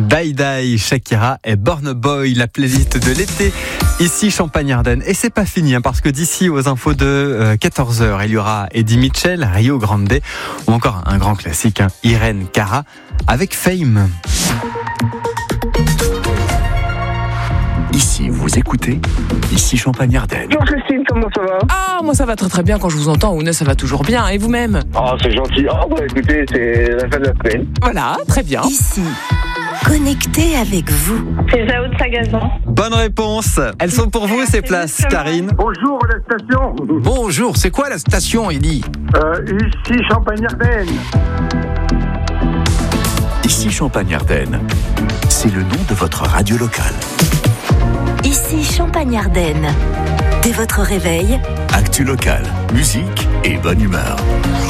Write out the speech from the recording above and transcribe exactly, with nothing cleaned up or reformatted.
Die Die, Shakira et Burna Boy, la playlist de l'été, ici Champagne-Ardenne. Et c'est pas fini, hein, parce que d'ici aux infos de euh, quatorze heures, il y aura Eddie Mitchell, Rio Grande, ou encore un grand classique, hein, Irene Cara, avec Fame. Ici, vous écoutez, ici Champagne-Ardenne. Bonjour Christine, comment ça va? Ah, moi ça va très très bien quand je vous entends, Ounès, ça va toujours bien. Et vous-même? Oh, c'est gentil. Oh, bah écoutez, c'est la fin de la semaine. Voilà, très bien. Ici, connecté avec vous. C'est Zao de Sagazan. Bonne réponse. Elles sont pour vous, ces places, Karine. Bonjour la station. Bonjour, c'est quoi la station, Eddie? Euh, ici Champagne-Ardenne. Ici Champagne-Ardenne, c'est le nom de votre radio locale. Ici Champagne-Ardenne. Dès votre réveil, Actu locale, musique et bonne humeur.